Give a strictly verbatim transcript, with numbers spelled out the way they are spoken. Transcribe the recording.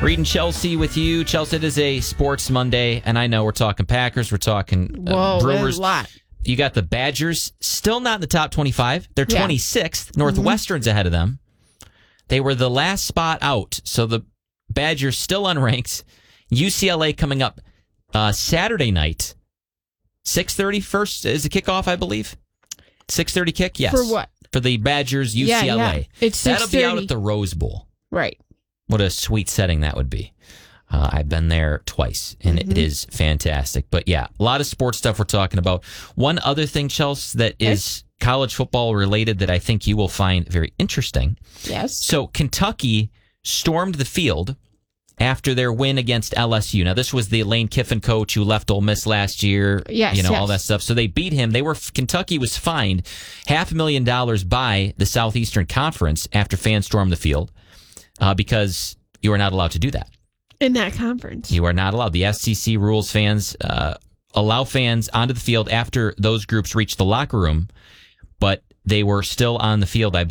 Reading Chelsea with you. Chelsea, it is a sports Monday, and I know we're talking Packers, we're talking uh, Whoa, Brewers. a lot. You got the Badgers, still not in the top twenty-five. They're Yeah. twenty-sixth. Northwestern's mm-hmm. ahead of them. They were the last spot out, so the Badgers still unranked. U C L A coming up uh, Saturday night. six thirty first is the kickoff, I believe. six thirty kick, yes. For what? For the Badgers, U C L A. Yeah, yeah. It's That'll be out six thirty. at the Rose Bowl. Right. What a sweet setting that would be. Uh, I've been there twice, and mm-hmm. it is fantastic. But yeah, a lot of sports stuff we're talking about. One other thing, Chelsea, that okay. is college football related that I think you will find very interesting. Yes. So Kentucky stormed the field after their win against L S U. Now, this was the Lane Kiffin coach who left Ole Miss last year. Yes, you know, yes. all that stuff. So they beat him. They were Kentucky was fined half a million dollars by the Southeastern Conference after fans stormed the field uh, because you are not allowed to do that. In that conference. You are not allowed. The S E C rules fans uh, allow fans onto the field after those groups reach the locker room, but they were still on the field, I